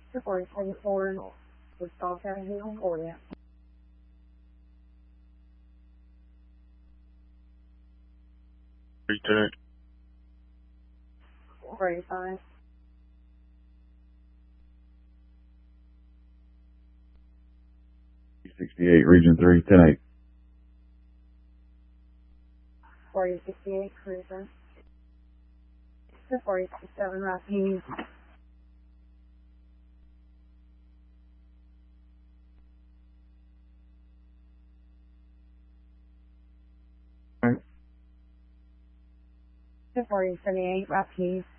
4024 with Salt County, Concordia. Return. 485. Region 3, 10-8. 4068 Cruiser. 467 Rapides. Right. 4078 Rapides.